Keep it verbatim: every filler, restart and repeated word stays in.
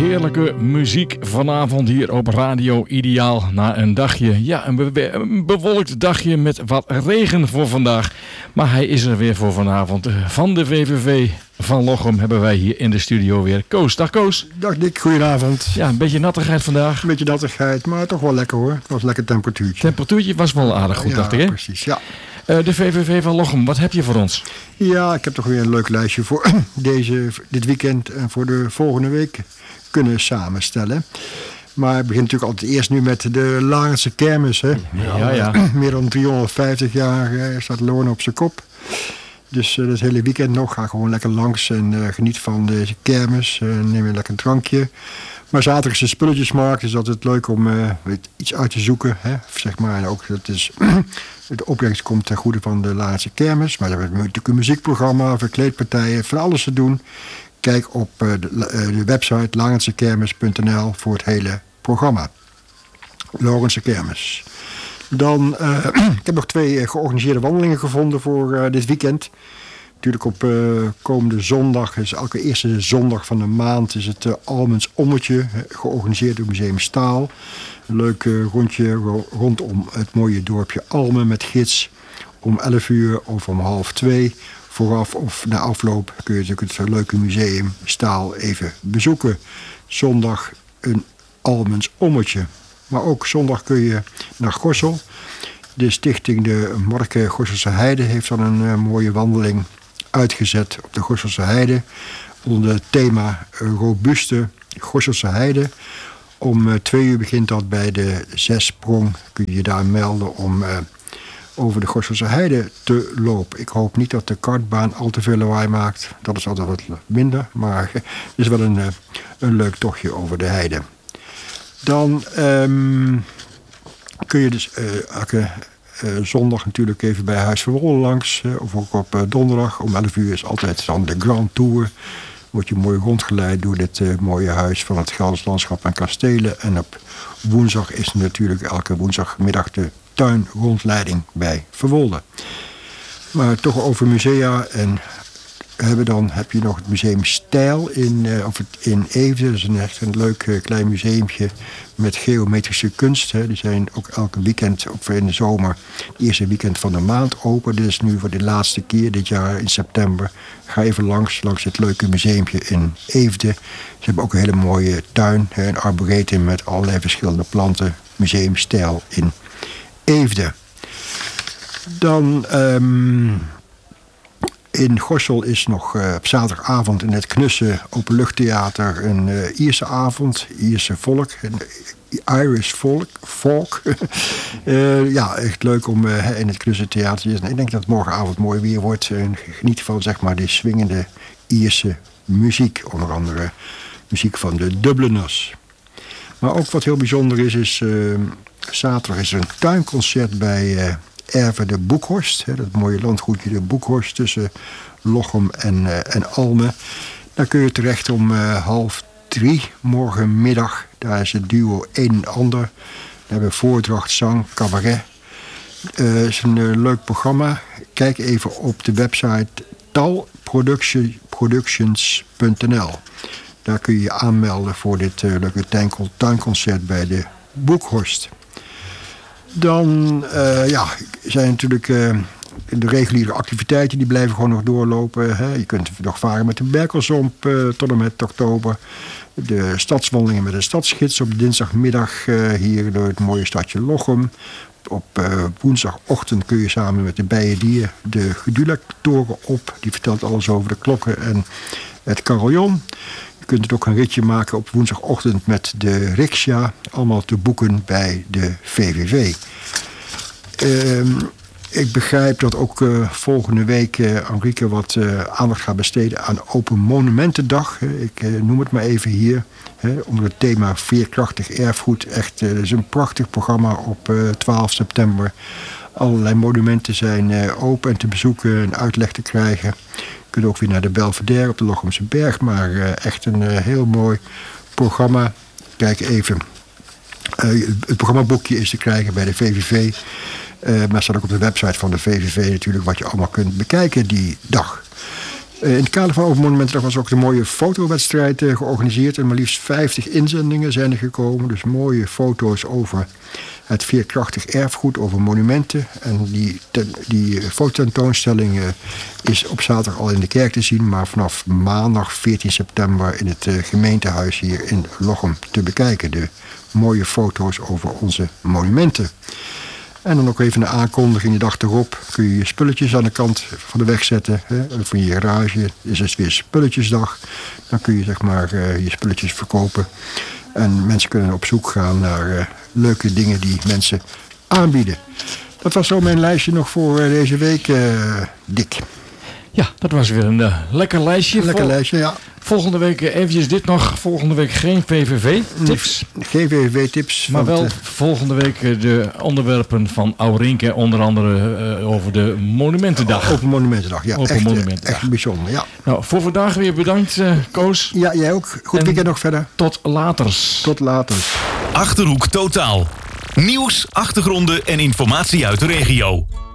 heerlijke muziek vanavond hier op Radio Ideaal. Na een dagje, ja, een, be- een bewolkt dagje met wat regen voor vandaag. Maar hij is er weer voor vanavond. Van de V V V van Lochem hebben wij hier in de studio weer Koos. Dag Koos. Dag Dick, goedenavond. Ja, een beetje nattigheid vandaag. Een beetje nattigheid, maar toch wel lekker hoor. Het was een lekker temperatuurtje. Temperatuurtje was wel aardig goed, ja, dacht ik hè? Precies, ja. Uh, de V V V van Lochem, wat heb je voor ons? Ja, ik heb toch weer een leuk lijstje voor deze, dit weekend en voor de volgende week kunnen samenstellen. Maar het begint natuurlijk altijd eerst nu met de Larense kermis. Hè? Ja, ja. Meer dan driehonderdvijftig jaar uh, staat Loon op zijn kop. Dus uh, dat hele weekend nog ga gewoon lekker langs en uh, geniet van deze kermis. Uh, neem een lekker drankje. Maar zaterdag is de spulletjesmarkt, dus dat is het leuk om uh, iets uit te zoeken. Hè? Zeg maar. En ook dat is, de opbrengst komt ten goede van de Larense kermis. Maar we hebben natuurlijk een muziekprogramma, verkleedpartijen, van alles te doen. Kijk op uh, de, uh, de website larensekermis punt n l voor het hele programma. Larense Kermis. Dan, uh, ik heb nog twee uh, georganiseerde wandelingen gevonden voor uh, dit weekend. Natuurlijk op uh, komende zondag, is elke eerste zondag van de maand, is het uh, Almens Ommetje, uh, georganiseerd door Museum Staal. Een leuk uh, rondje ro- rondom het mooie dorpje Almen met gids om elf uur of om half twee. Vooraf of na afloop kun je natuurlijk het leuke museum Staal even bezoeken. Zondag een Almens Ommetje. Maar ook zondag kun je naar Gorssel. De stichting de Marke Gorsselse Heide heeft dan een uh, mooie wandeling uitgezet op de Gorsselse Heide. Onder het thema Robuuste Gorsselse Heide. Om uh, twee uur begint dat bij de Zesprong. Kun je je daar melden om uh, over de Gorsselse Heide te lopen. Ik hoop niet dat de kartbaan al te veel lawaai maakt. Dat is altijd wat minder. Maar het is wel een, uh, een leuk tochtje over de heide. Dan um, kun je dus uh, elke uh, zondag natuurlijk even bij Huis van Wolle langs. Uh, of ook op uh, donderdag om elf uur is altijd dan de Grand Tour. Word je mooi rondgeleid door dit uh, mooie huis van het Gelders Landschap en Kastelen. En op woensdag is natuurlijk elke woensdagmiddag de tuinrondleiding bij Verwolde. Maar toch over musea en... Hebben dan, heb je nog het museum Stijl in, uh, of het in Eefde. Dat is een echt een leuk uh, klein museumtje met geometrische kunst. Hè. Die zijn ook elke weekend, of in de zomer, het eerste weekend van de maand open. Dit is nu voor de laatste keer dit jaar in september. Ga even langs, langs het leuke museumpje in Eefde. Ze hebben ook een hele mooie tuin, hè, een arboretum met allerlei verschillende planten. Museum Stijl in Eefde. Dan... Um, In Gorssel is nog uh, op zaterdagavond in het Knusse Openluchttheater een uh, Ierse avond. Ierse volk. Een Irish folk. folk. uh, ja, echt leuk om uh, in het Knusse theater te zijn. Ik denk dat het morgenavond mooi weer wordt. En geniet van zeg maar de swingende Ierse muziek. Onder andere muziek van de Dubliners. Maar ook wat heel bijzonder is, is uh, zaterdag is er een tuinconcert bij... Uh, Erve de Boekhorst, hè, dat mooie landgoedje de Boekhorst tussen Lochem en, uh, en Almen. Daar kun je terecht om uh, half drie morgenmiddag. Daar is het duo Een en Ander. Daar hebben we voordracht, zang, cabaret. Het uh, is een uh, leuk programma. Kijk even op de website tal productions punt n l. Daar kun je je aanmelden voor dit uh, leuke tuinconcert bij de Boekhorst. Dan uh, ja, zijn natuurlijk uh, de reguliere activiteiten, die blijven gewoon nog doorlopen. Hè. Je kunt nog varen met de Berkelzomp uh, tot en met oktober. De stadswandelingen met de stadsgids op dinsdagmiddag uh, hier door het mooie stadje Lochem. Op uh, woensdagochtend kun je samen met de Bijendier de Gedula-toren op. Die vertelt alles over de klokken en het carillon. Je kunt het ook een ritje maken op woensdagochtend met de riksja. Allemaal te boeken bij de V V V. Uh, ik begrijp dat ook uh, volgende week uh, Enrique wat uh, aandacht gaat besteden aan Open Monumentendag. Ik uh, noem het maar even hier. Hè, onder het thema Veerkrachtig Erfgoed. Echt, uh, dat is een prachtig programma op uh, twaalf september. Allerlei monumenten zijn uh, open en te bezoeken en uitleg te krijgen. Je kunt ook weer naar de Belvedere op de Lochemse Berg. Maar uh, echt een uh, heel mooi programma. Kijk even. Uh, het programmaboekje is te krijgen bij de V V V. Uh, maar staat ook op de website van de V V V natuurlijk wat je allemaal kunt bekijken die dag. Uh, in het kader van Open Monumentendag was ook een mooie fotowedstrijd uh, georganiseerd. En maar liefst vijftig inzendingen zijn er gekomen. Dus mooie foto's over het veerkrachtig erfgoed, over monumenten. En die, ten, die fototentoonstelling uh, is op zaterdag al in de kerk te zien. Maar vanaf maandag veertien september in het uh, gemeentehuis hier in Lochem te bekijken. De mooie foto's over onze monumenten. En dan ook even een aankondiging. De dag erop kun je je spulletjes aan de kant van de weg zetten. Hè. Van je garage is het weer spulletjesdag. Dan kun je zeg maar uh, je spulletjes verkopen. En mensen kunnen op zoek gaan naar uh, leuke dingen die mensen aanbieden. Dat was zo mijn lijstje nog voor uh, deze week, uh, Dick. Ja, dat was weer een uh, lekker lijstje. Lekker Vol- lijstje, ja. Volgende week uh, eventjes dit nog. Volgende week geen V V V-tips. Geen V V V-tips. Maar wel uh, volgende week uh, de onderwerpen van Ourinke. Onder andere uh, over de Monumentendag. Open Monumentendag, ja. Open echt, Monumentendag. echt bijzonder, ja. Nou, voor vandaag weer bedankt, uh, Koos. Ja, jij ook. Goed En weekend nog verder. Tot laters. Tot later. Achterhoek Totaal. Nieuws, achtergronden en informatie uit de regio.